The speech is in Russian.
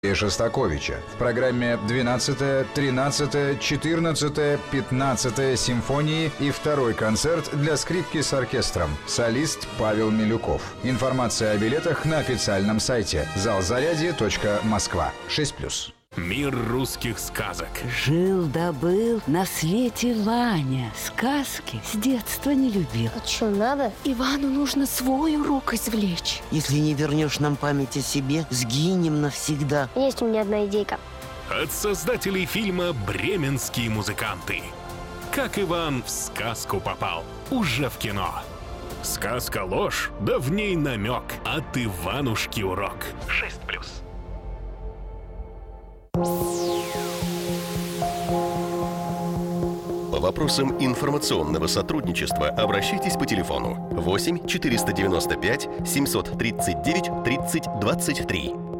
Шостаковича в программе 12-я, 13-я, 14-я, 15-я симфонии и второй концерт для скрипки с оркестром. Солист Павел Милюков. Информация о билетах на официальном сайте залзарядье.москва. 6+. Мир русских сказок. Жил-да-был на свете Ваня. Сказки с детства не любил. А что, надо? Ивану нужно свой урок извлечь. Если не вернешь нам память о себе, сгинем навсегда. Есть у меня одна идейка. От создателей фильма «Бременские музыканты». Как Иван в сказку попал. Уже в кино. Сказка ложь, да в ней намек. От Иванушки урок. 6+. По вопросам информационного сотрудничества обращайтесь по телефону 8 495 739 30 23.